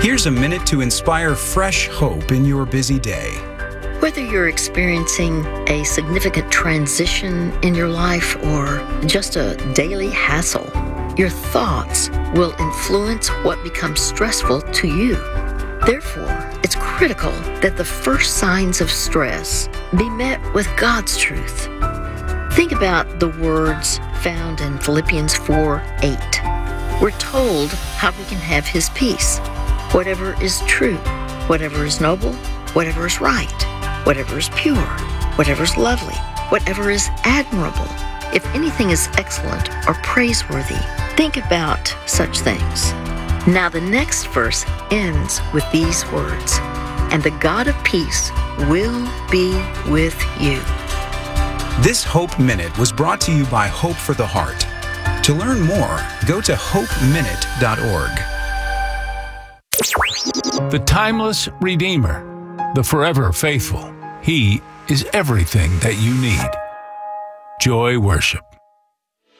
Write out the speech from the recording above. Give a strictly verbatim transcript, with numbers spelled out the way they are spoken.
Here's a minute to inspire fresh hope in your busy day. Whether you're experiencing a significant transition in your life or just a daily hassle, your thoughts will influence what becomes stressful to you. Therefore, it's critical that the first signs of stress be met with God's truth. Think about the words found in Philippians four eight. We're told how we can have His peace. Whatever is true, whatever is noble, whatever is right, whatever is pure, whatever is lovely, whatever is admirable, if anything is excellent or praiseworthy, think about such things. Now the next verse ends with these words, and the God of peace will be with you. This Hope Minute was brought to you by Hope for the Heart. To learn more, go to hope minute dot org. The timeless Redeemer, the forever faithful. He is everything that you need. Joy Worship.